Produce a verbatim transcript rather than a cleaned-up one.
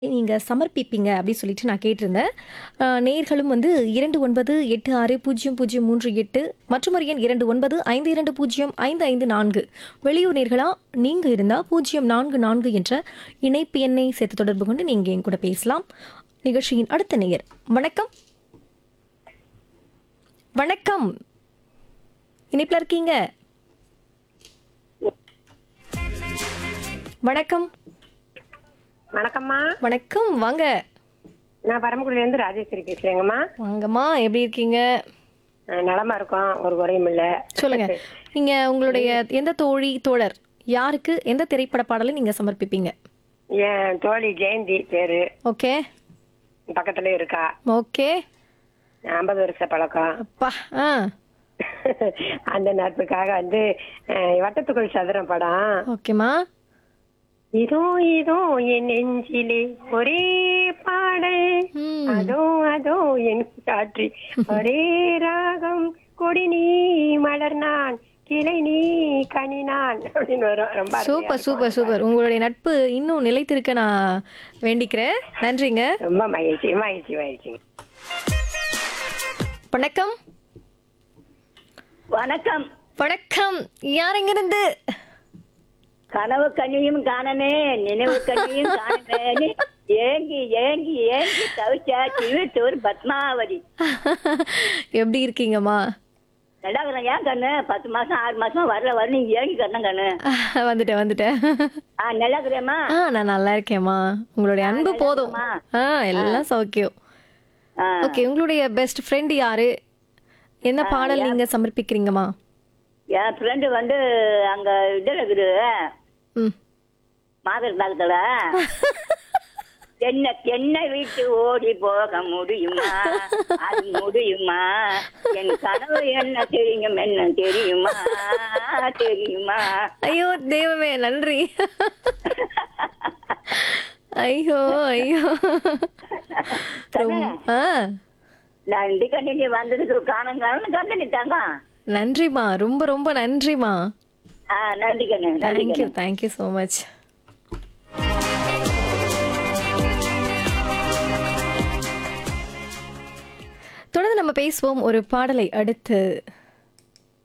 நீங்க சமர்ப்பிப்பீங்க அப்படின்னு சொல்லிட்டு நான் கேட்டிருந்தேன். அ நேயர்களும் வந்து இரண்டு ஒன்பது எட்டு ஆறு பூஜ்ஜியம் பூஜ்ஜியம் மூன்று எட்டு மற்றும் ஒரு எண் இரண்டு ஒன்பது ஐந்து இரண்டு பூஜ்ஜியம் ஐந்து ஐந்து நான்கு. வெளியூர் நேயர்களா நீங்க இருந்தா பூஜ்ஜியம் நான்கு நான்கு என்ற இணைப்பு எண்ணை சேர்த்து தொடர்பு கொண்டு நீங்க என் கூட பேசலாம். நிகழ்ச்சியின் அடுத்த நேயர். வணக்கம். வணக்கம். இணைப்புல இருக்கீங்க. வணக்கம். வணக்கம்மா. வணக்கம். வாங்க. நான் பரமக்குடியில இருந்து ராஜேஸ்வரி பேசுறேங்கம்மா. வாங்கம்மா. எப்படி இருக்கீங்க? அஹ் நலமா இருக்கோம், ஒரு குறையும் இல்ல. சொல்லுங்க. நீங்க உங்களுடைய எந்த தோழி தோழர் யாருக்கு எந்த திரைப்பட பாடலை நீங்க சமர்ப்பிப்பீங்க? என் தோழி ஜெயந்தி பேரு, ஓகே பக்கத்துல இருக்கா. ஓகே. ஐம்பது வருஷ பழக்கம். அப்பா. ஆ அந்த நட்புக்காக வந்து அஹ், வட்டத்துக்குள் சதுரம் படம். ஓகேம்மா. இதோ இதோ என் நெஞ்சிலே ஒரே பாடல், ம். அதோ அதோ என் காற்றி ஒரே ராகம், கொடி நீ மலர் நான், கிளை நீ கனி நான் அப்படின்னு வரும். ரொம்ப அருமையா சூப்பர் இருக்கும். Super super. உங்களுடைய நட்பு இன்னும் நிலைத்திருக்க நான் வேண்டிக்கிறேன். நன்றிங்க. ரொம்ப மகிழ்ச்சி மகிழ்ச்சி மகிழ்ச்சி. வணக்கம். வணக்கம். வணக்கம். யார் எங்கிருந்து? கனவு கண்ணியும் காணனே, நினைவு கண்ணியும் காணனே, ஏங்கி ஏங்கி ஏங்கி தவிச்சா திருத்தூர் பத்மாவதி. எப்படி இருக்கீங்கம்மா? நல்லா இருக்கிறேன். ஏன் கண்ணு பத்து மாசம் ஆறு மாசம் வரல வர நீங்க ஏங்கி கண்ணு கண்ணு. வந்துட்டேன் வந்துட்டேன். ஆ நல்லா இருக்கிறேம்மா. ஆ நான் நல்லா இருக்கேம்மா. உங்களுடைய அன்பு நல்லா போதும். இருக்கேம்மா. ஆ எல்லாம் சௌக்கியம். ஆ, ஓகே. உங்களுடைய பெஸ்ட் ஃப்ரெண்ட் யாரு? என்ன பாடல் நீங்க சமர்ப்பிக்கிறீங்கம்மா? என் ஃப்ரெண்டு வந்து அங்க இதுல இருக்குது ம். மாதர் தாக்கத்துல என்ன என்ன வீட்டு ஓடி போக முடியுமா, அது முடியுமா, என் கனவு என்ன தெரியும் என்ன தெரியுமா தெரியுமா. ஐயோ தெய்வமே நன்றி. ஐயோ ஐயோ. ரொம்ப- ஆ நான் இந்த கண்டி வந்ததுக்கு காணும் காணும் கண்ணி தாங்க. நன்றிம்மா. ரொம்ப ரொம்ப நன்றிம்மா. ஆ நன்றி கண்ணு நன்றி தேங்க்யூ கண்ணு. Thank you so much. தொடர்ந்து நம்ம பேசுவோம் ஒரு பாடலை அடுத்து.